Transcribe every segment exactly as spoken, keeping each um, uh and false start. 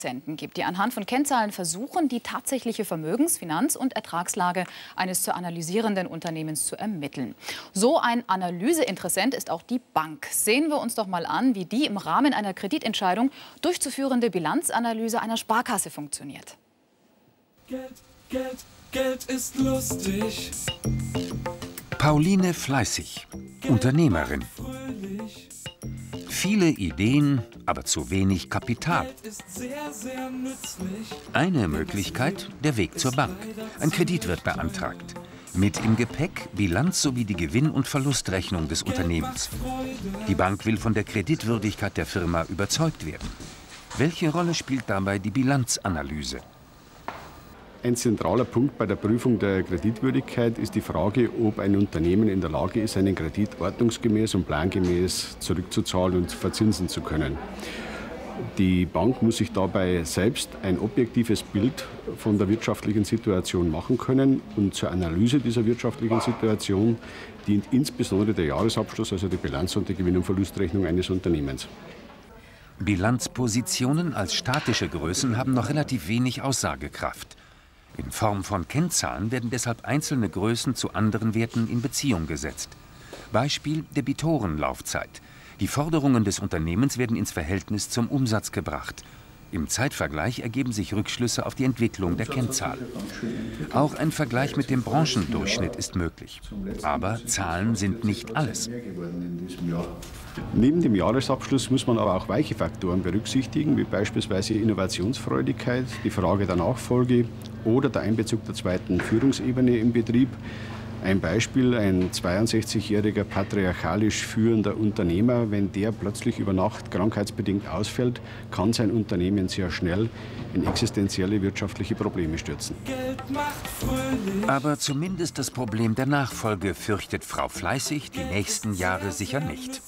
gibt, die anhand von Kennzahlen versuchen, die tatsächliche Vermögens-, Finanz- und Ertragslage eines zu analysierenden Unternehmens zu ermitteln. So ein Analyseinteressent ist auch die Bank. Sehen wir uns doch mal an, wie die im Rahmen einer Kreditentscheidung durchzuführende Bilanzanalyse einer Sparkasse funktioniert. Geld, Geld, Geld ist lustig. Pauline Fleißig, Unternehmerin. Viele Ideen, aber zu wenig Kapital. Eine Möglichkeit, der Weg zur Bank. Ein Kredit wird beantragt. Mit im Gepäck Bilanz sowie die Gewinn- und Verlustrechnung des Unternehmens. Die Bank will von der Kreditwürdigkeit der Firma überzeugt werden. Welche Rolle spielt dabei die Bilanzanalyse? Ein zentraler Punkt bei der Prüfung der Kreditwürdigkeit ist die Frage, ob ein Unternehmen in der Lage ist, einen Kredit ordnungsgemäß und plangemäß zurückzuzahlen und verzinsen zu können. Die Bank muss sich dabei selbst ein objektives Bild von der wirtschaftlichen Situation machen können. Und zur Analyse dieser wirtschaftlichen Situation dient insbesondere der Jahresabschluss, also die Bilanz und die Gewinn- und Verlustrechnung eines Unternehmens. Bilanzpositionen als statische Größen haben noch relativ wenig Aussagekraft. In Form von Kennzahlen werden deshalb einzelne Größen zu anderen Werten in Beziehung gesetzt. Beispiel Debitorenlaufzeit. Die Forderungen des Unternehmens werden ins Verhältnis zum Umsatz gebracht. Im Zeitvergleich ergeben sich Rückschlüsse auf die Entwicklung der Kennzahl. Auch ein Vergleich mit dem Branchendurchschnitt ist möglich. Aber Zahlen sind nicht alles. Neben dem Jahresabschluss muss man aber auch weiche Faktoren berücksichtigen, wie beispielsweise Innovationsfreudigkeit, die Frage der Nachfolge oder der Einbezug der zweiten Führungsebene im Betrieb. Ein Beispiel, ein zweiundsechzigjähriger patriarchalisch führender Unternehmer, wenn der plötzlich über Nacht krankheitsbedingt ausfällt, kann sein Unternehmen sehr schnell in existenzielle wirtschaftliche Probleme stürzen. Aber zumindest das Problem der Nachfolge fürchtet Frau Fleißig die nächsten Jahre sicher nicht.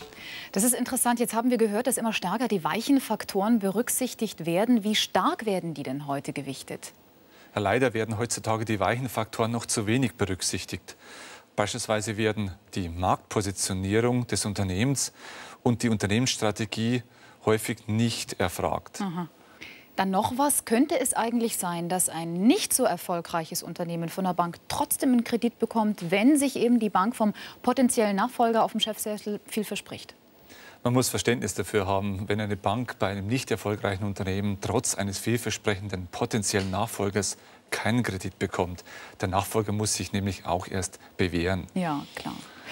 Das ist interessant. Jetzt haben wir gehört, dass immer stärker die weichen Faktoren berücksichtigt werden. Wie stark werden die denn heute gewichtet? Leider werden heutzutage die weichen Faktoren noch zu wenig berücksichtigt. Beispielsweise werden die Marktpositionierung des Unternehmens und die Unternehmensstrategie häufig nicht erfragt. Aha. Dann noch was. Könnte es eigentlich sein, dass ein nicht so erfolgreiches Unternehmen von der Bank trotzdem einen Kredit bekommt, wenn sich eben die Bank vom potenziellen Nachfolger auf dem Chefsessel viel verspricht? Man muss Verständnis dafür haben, wenn eine Bank bei einem nicht erfolgreichen Unternehmen trotz eines vielversprechenden potenziellen Nachfolgers keinen Kredit bekommt. Der Nachfolger muss sich nämlich auch erst bewähren. Ja, klar.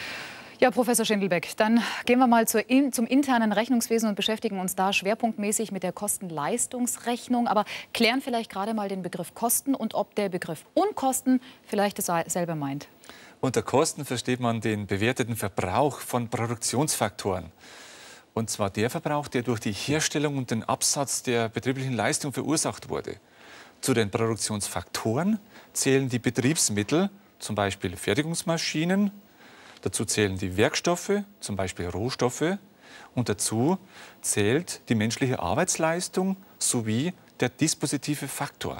Ja, Professor Schindelbeck, dann gehen wir mal zur, zum internen Rechnungswesen und beschäftigen uns da schwerpunktmäßig mit der Kosten-Leistungsrechnung. Aber klären vielleicht gerade mal den Begriff Kosten und ob der Begriff Unkosten vielleicht dasselbe meint. Unter Kosten versteht man den bewerteten Verbrauch von Produktionsfaktoren. Und zwar der Verbrauch, der durch die Herstellung und den Absatz der betrieblichen Leistung verursacht wurde. Zu den Produktionsfaktoren zählen die Betriebsmittel, zum Beispiel Fertigungsmaschinen. Dazu zählen die Werkstoffe, zum Beispiel Rohstoffe. Und dazu zählt die menschliche Arbeitsleistung sowie der dispositive Faktor.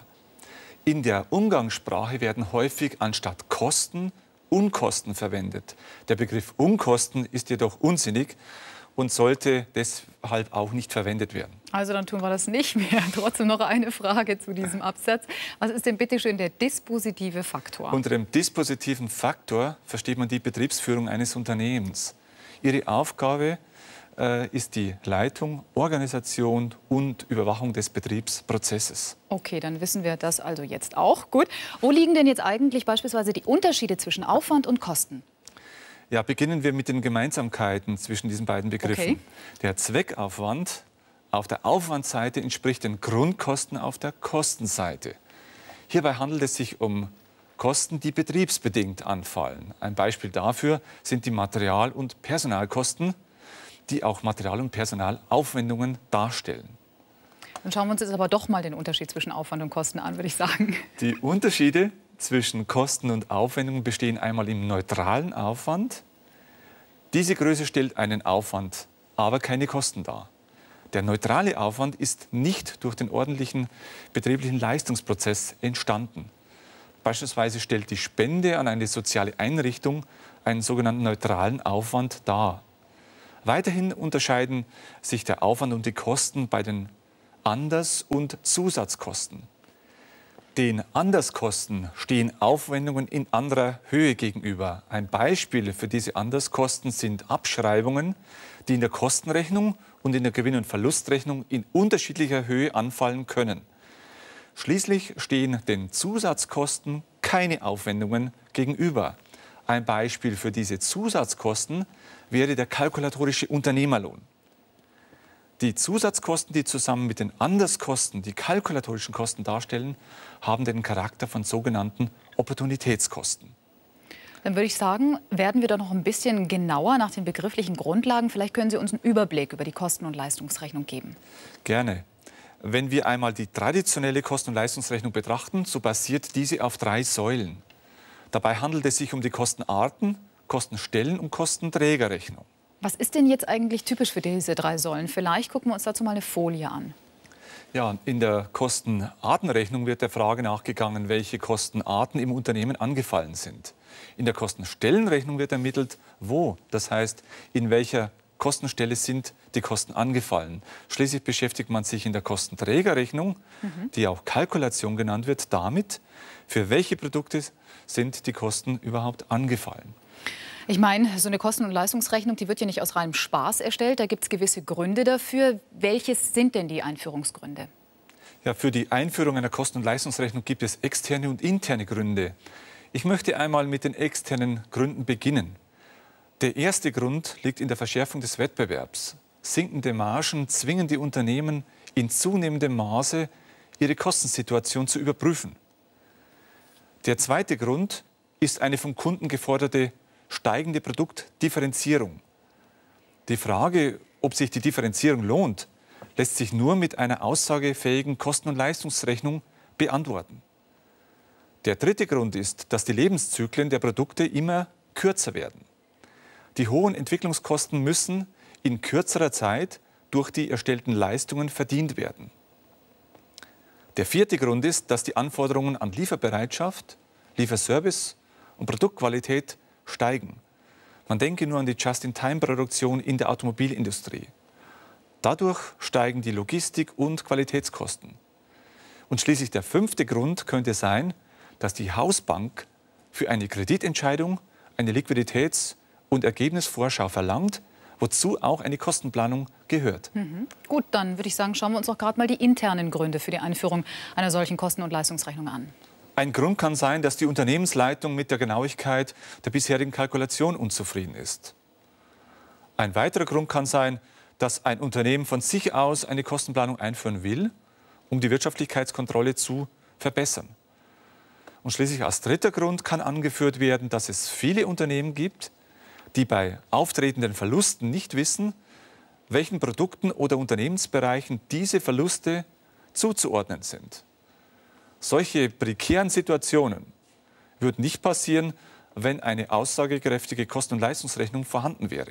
In der Umgangssprache werden häufig anstatt Kosten Unkosten verwendet. Der Begriff Unkosten ist jedoch unsinnig und sollte deshalb auch nicht verwendet werden. Also dann tun wir das nicht mehr. Trotzdem noch eine Frage zu diesem Absatz. Was ist denn bitte schön der dispositive Faktor? Unter dem dispositiven Faktor versteht man die Betriebsführung eines Unternehmens. Ihre Aufgabe äh, ist die Leitung, Organisation und Überwachung des Betriebsprozesses. Okay, dann wissen wir das also jetzt auch. Gut. Wo liegen denn jetzt eigentlich beispielsweise die Unterschiede zwischen Aufwand und Kosten? Ja, beginnen wir mit den Gemeinsamkeiten zwischen diesen beiden Begriffen. Okay. Der Zweckaufwand auf der Aufwandseite entspricht den Grundkosten auf der Kostenseite. Hierbei handelt es sich um Kosten, die betriebsbedingt anfallen. Ein Beispiel dafür sind die Material- und Personalkosten, die auch Material- und Personalaufwendungen darstellen. Dann schauen wir uns jetzt aber doch mal den Unterschied zwischen Aufwand und Kosten an, würde ich sagen. Die Unterschiede zwischen Kosten und Aufwendungen bestehen einmal im neutralen Aufwand. Diese Größe stellt einen Aufwand, aber keine Kosten dar. Der neutrale Aufwand ist nicht durch den ordentlichen betrieblichen Leistungsprozess entstanden. Beispielsweise stellt die Spende an eine soziale Einrichtung einen sogenannten neutralen Aufwand dar. Weiterhin unterscheiden sich der Aufwand und die Kosten bei den Anders- und Zusatzkosten. Den Anderskosten stehen Aufwendungen in anderer Höhe gegenüber. Ein Beispiel für diese Anderskosten sind Abschreibungen, die in der Kostenrechnung und in der Gewinn- und Verlustrechnung in unterschiedlicher Höhe anfallen können. Schließlich stehen den Zusatzkosten keine Aufwendungen gegenüber. Ein Beispiel für diese Zusatzkosten wäre der kalkulatorische Unternehmerlohn. Die Zusatzkosten, die zusammen mit den Anderskosten die kalkulatorischen Kosten darstellen, haben den Charakter von sogenannten Opportunitätskosten. Dann würde ich sagen, werden wir doch noch ein bisschen genauer nach den begrifflichen Grundlagen. Vielleicht können Sie uns einen Überblick über die Kosten- und Leistungsrechnung geben. Gerne. Wenn wir einmal die traditionelle Kosten- und Leistungsrechnung betrachten, so basiert diese auf drei Säulen. Dabei handelt es sich um die Kostenarten, Kostenstellen und Kostenträgerrechnung. Was ist denn jetzt eigentlich typisch für diese drei Säulen? Vielleicht gucken wir uns dazu mal eine Folie an. Ja, in der Kostenartenrechnung wird der Frage nachgegangen, welche Kostenarten im Unternehmen angefallen sind. In der Kostenstellenrechnung wird ermittelt, wo, das heißt, in welcher Kostenstelle sind die Kosten angefallen. Schließlich beschäftigt man sich in der Kostenträgerrechnung, mhm. die auch Kalkulation genannt wird, damit, für welche Produkte sind die Kosten überhaupt angefallen. Ich meine, so eine Kosten- und Leistungsrechnung, die wird ja nicht aus reinem Spaß erstellt. Da gibt es gewisse Gründe dafür. Welche sind denn die Einführungsgründe? Ja, für die Einführung einer Kosten- und Leistungsrechnung gibt es externe und interne Gründe. Ich möchte einmal mit den externen Gründen beginnen. Der erste Grund liegt in der Verschärfung des Wettbewerbs. Sinkende Margen zwingen die Unternehmen in zunehmendem Maße, ihre Kostensituation zu überprüfen. Der zweite Grund ist eine vom Kunden geforderte steigende Produktdifferenzierung. Die Frage, ob sich die Differenzierung lohnt, lässt sich nur mit einer aussagefähigen Kosten- und Leistungsrechnung beantworten. Der dritte Grund ist, dass die Lebenszyklen der Produkte immer kürzer werden. Die hohen Entwicklungskosten müssen in kürzerer Zeit durch die erstellten Leistungen verdient werden. Der vierte Grund ist, dass die Anforderungen an Lieferbereitschaft, Lieferservice und Produktqualität steigen. Man denke nur an die Just-in-Time-Produktion in der Automobilindustrie. Dadurch steigen die Logistik- und Qualitätskosten. Und schließlich der fünfte Grund könnte sein, dass die Hausbank für eine Kreditentscheidung eine Liquiditäts- und Ergebnisvorschau verlangt, wozu auch eine Kostenplanung gehört. Mhm. Gut, dann würde ich sagen, schauen wir uns doch gerade mal die internen Gründe für die Einführung einer solchen Kosten- und Leistungsrechnung an. Ein Grund kann sein, dass die Unternehmensleitung mit der Genauigkeit der bisherigen Kalkulation unzufrieden ist. Ein weiterer Grund kann sein, dass ein Unternehmen von sich aus eine Kostenplanung einführen will, um die Wirtschaftlichkeitskontrolle zu verbessern. Und schließlich als dritter Grund kann angeführt werden, dass es viele Unternehmen gibt, die bei auftretenden Verlusten nicht wissen, welchen Produkten oder Unternehmensbereichen diese Verluste zuzuordnen sind. Solche prekären Situationen würden nicht passieren, wenn eine aussagekräftige Kosten- und Leistungsrechnung vorhanden wäre.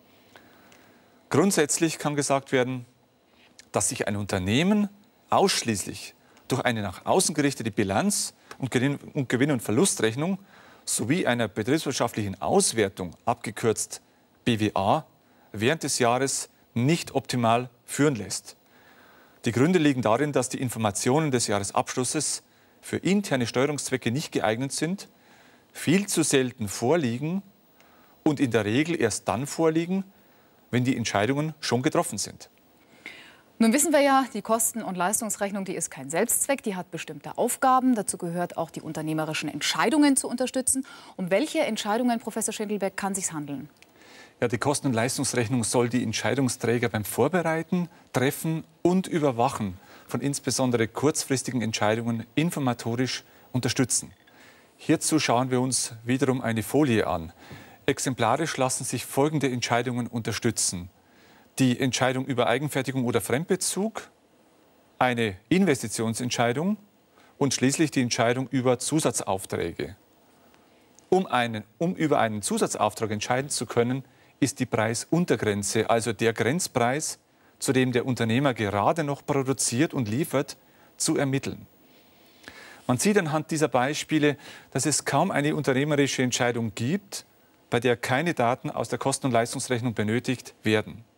Grundsätzlich kann gesagt werden, dass sich ein Unternehmen ausschließlich durch eine nach außen gerichtete Bilanz und Gewinn- und Verlustrechnung sowie einer betriebswirtschaftlichen Auswertung, abgekürzt B W A, während des Jahres nicht optimal führen lässt. Die Gründe liegen darin, dass die Informationen des Jahresabschlusses für interne Steuerungszwecke nicht geeignet sind, viel zu selten vorliegen und in der Regel erst dann vorliegen, wenn die Entscheidungen schon getroffen sind. Nun wissen wir ja, die Kosten- und Leistungsrechnung, die ist kein Selbstzweck, die hat bestimmte Aufgaben. Dazu gehört auch, die unternehmerischen Entscheidungen zu unterstützen. Um welche Entscheidungen, Professor Schindelbeck, kann es sich handeln? Ja, die Kosten- und Leistungsrechnung soll die Entscheidungsträger beim Vorbereiten, Treffen und Überwachen von insbesondere kurzfristigen Entscheidungen informatorisch unterstützen. Hierzu schauen wir uns wiederum eine Folie an. Exemplarisch lassen sich folgende Entscheidungen unterstützen: Die Entscheidung über Eigenfertigung oder Fremdbezug, eine Investitionsentscheidung und schließlich die Entscheidung über Zusatzaufträge. Um, einen, um über einen Zusatzauftrag entscheiden zu können, ist die Preisuntergrenze, also der Grenzpreis, zu dem der Unternehmer gerade noch produziert und liefert, zu ermitteln. Man sieht anhand dieser Beispiele, dass es kaum eine unternehmerische Entscheidung gibt, bei der keine Daten aus der Kosten- und Leistungsrechnung benötigt werden.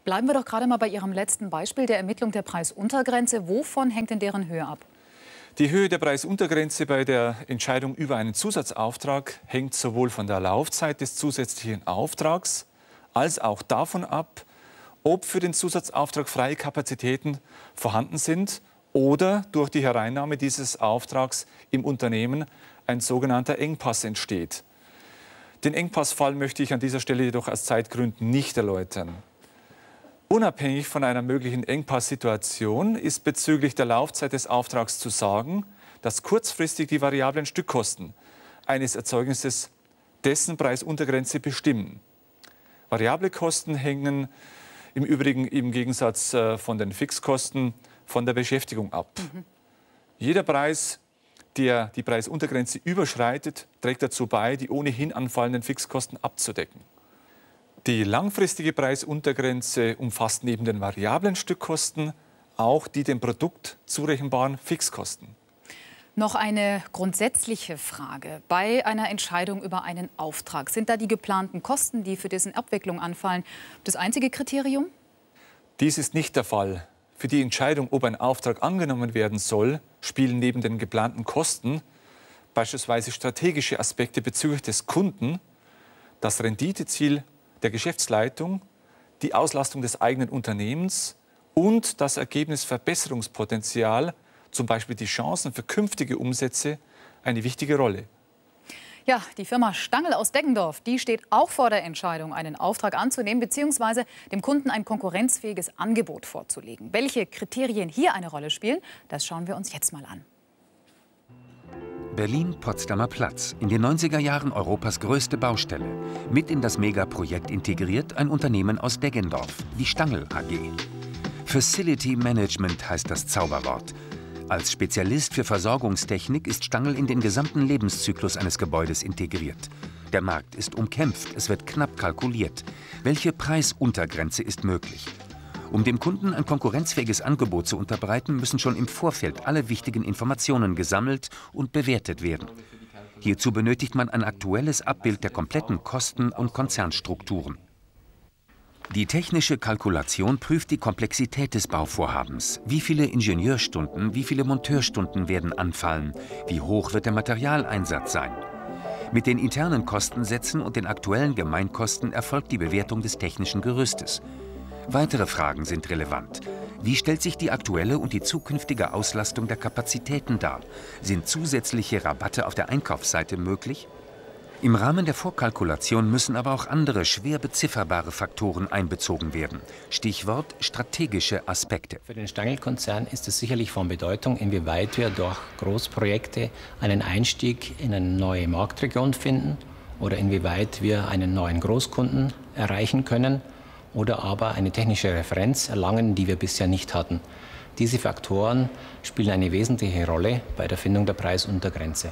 Bleiben wir doch gerade mal bei Ihrem letzten Beispiel der Ermittlung der Preisuntergrenze. Wovon hängt denn deren Höhe ab? Die Höhe der Preisuntergrenze bei der Entscheidung über einen Zusatzauftrag hängt sowohl von der Laufzeit des zusätzlichen Auftrags als auch davon ab, ob für den Zusatzauftrag freie Kapazitäten vorhanden sind oder durch die Hereinnahme dieses Auftrags im Unternehmen ein sogenannter Engpass entsteht. Den Engpassfall möchte ich an dieser Stelle jedoch aus Zeitgründen nicht erläutern. Unabhängig von einer möglichen Engpasssituation ist bezüglich der Laufzeit des Auftrags zu sagen, dass kurzfristig die variablen Stückkosten eines Erzeugnisses dessen Preisuntergrenze bestimmen. Variable Kosten hängen im Übrigen im Gegensatz äh, von den Fixkosten von der Beschäftigung ab. Mhm. Jeder Preis, der die Preisuntergrenze überschreitet, trägt dazu bei, die ohnehin anfallenden Fixkosten abzudecken. Die langfristige Preisuntergrenze umfasst neben den variablen Stückkosten auch die dem Produkt zurechenbaren Fixkosten. Noch eine grundsätzliche Frage. Bei einer Entscheidung über einen Auftrag, sind da die geplanten Kosten, die für dessen Abwicklung anfallen, das einzige Kriterium? Dies ist nicht der Fall. Für die Entscheidung, ob ein Auftrag angenommen werden soll, spielen neben den geplanten Kosten beispielsweise strategische Aspekte bezüglich des Kunden, das Renditeziel der Geschäftsleitung, die Auslastung des eigenen Unternehmens und das Ergebnisverbesserungspotenzial, zum Beispiel die Chancen für künftige Umsätze, eine wichtige Rolle. Ja, die Firma Stangl aus Deggendorf, die steht auch vor der Entscheidung, einen Auftrag anzunehmen bzw. dem Kunden ein konkurrenzfähiges Angebot vorzulegen. Welche Kriterien hier eine Rolle spielen, das schauen wir uns jetzt mal an. Berlin-Potsdamer Platz, in den neunziger Jahren Europas größte Baustelle. Mit in das Megaprojekt integriert ein Unternehmen aus Deggendorf, die Stangl A G. Facility Management heißt das Zauberwort. Als Spezialist für Versorgungstechnik ist Stangl in den gesamten Lebenszyklus eines Gebäudes integriert. Der Markt ist umkämpft, es wird knapp kalkuliert. Welche Preisuntergrenze ist möglich? Um dem Kunden ein konkurrenzfähiges Angebot zu unterbreiten, müssen schon im Vorfeld alle wichtigen Informationen gesammelt und bewertet werden. Hierzu benötigt man ein aktuelles Abbild der kompletten Kosten und Konzernstrukturen. Die technische Kalkulation prüft die Komplexität des Bauvorhabens. Wie viele Ingenieurstunden, wie viele Monteurstunden werden anfallen? Wie hoch wird der Materialeinsatz sein? Mit den internen Kostensätzen und den aktuellen Gemeinkosten erfolgt die Bewertung des technischen Gerüstes. Weitere Fragen sind relevant. Wie stellt sich die aktuelle und die zukünftige Auslastung der Kapazitäten dar? Sind zusätzliche Rabatte auf der Einkaufsseite möglich? Im Rahmen der Vorkalkulation müssen aber auch andere schwer bezifferbare Faktoren einbezogen werden. Stichwort strategische Aspekte. Für den Stangl-Konzern ist es sicherlich von Bedeutung, inwieweit wir durch Großprojekte einen Einstieg in eine neue Marktregion finden oder inwieweit wir einen neuen Großkunden erreichen können oder aber eine technische Referenz erlangen, die wir bisher nicht hatten. Diese Faktoren spielen eine wesentliche Rolle bei der Findung der Preisuntergrenze.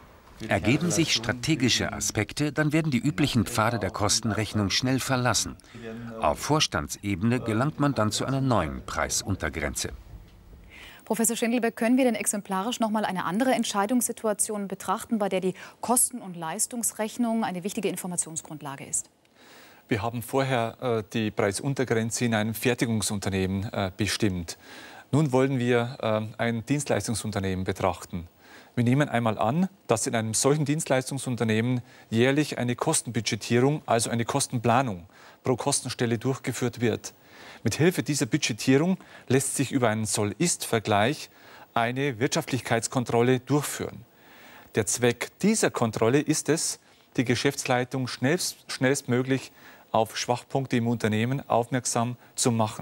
Ergeben sich strategische Aspekte, dann werden die üblichen Pfade der Kostenrechnung schnell verlassen. Auf Vorstandsebene gelangt man dann zu einer neuen Preisuntergrenze. Professor Schindelbeck, können wir denn exemplarisch noch mal eine andere Entscheidungssituation betrachten, bei der die Kosten- und Leistungsrechnung eine wichtige Informationsgrundlage ist? Wir haben vorher äh, die Preisuntergrenze in einem Fertigungsunternehmen äh, bestimmt. Nun wollen wir äh, ein Dienstleistungsunternehmen betrachten. Wir nehmen einmal an, dass in einem solchen Dienstleistungsunternehmen jährlich eine Kostenbudgetierung, also eine Kostenplanung pro Kostenstelle durchgeführt wird. Mithilfe dieser Budgetierung lässt sich über einen Soll-Ist-Vergleich eine Wirtschaftlichkeitskontrolle durchführen. Der Zweck dieser Kontrolle ist es, die Geschäftsleitung schnellst, schnellstmöglich auf Schwachpunkte im Unternehmen aufmerksam zu machen.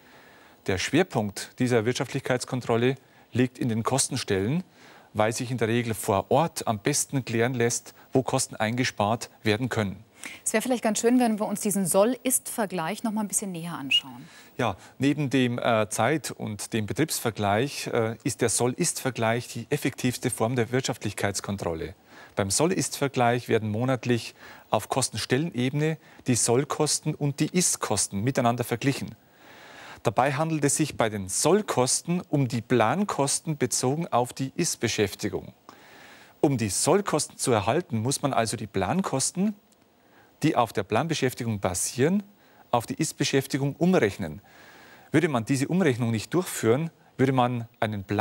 Der Schwerpunkt dieser Wirtschaftlichkeitskontrolle liegt in den Kostenstellen, weil sich in der Regel vor Ort am besten klären lässt, wo Kosten eingespart werden können. Es wäre vielleicht ganz schön, wenn wir uns diesen Soll-Ist-Vergleich noch mal ein bisschen näher anschauen. Ja, neben dem äh, Zeit- und dem Betriebsvergleich äh, ist der Soll-Ist-Vergleich die effektivste Form der Wirtschaftlichkeitskontrolle. Beim Soll-Ist-Vergleich werden monatlich auf Kostenstellenebene die Sollkosten und die Ist-Kosten miteinander verglichen. Dabei handelt es sich bei den Sollkosten um die Plankosten bezogen auf die Ist-Beschäftigung. Um die Sollkosten zu erhalten, muss man also die Plankosten, die auf der Planbeschäftigung basieren, auf die Ist-Beschäftigung umrechnen. Würde man diese Umrechnung nicht durchführen, würde man einen Plan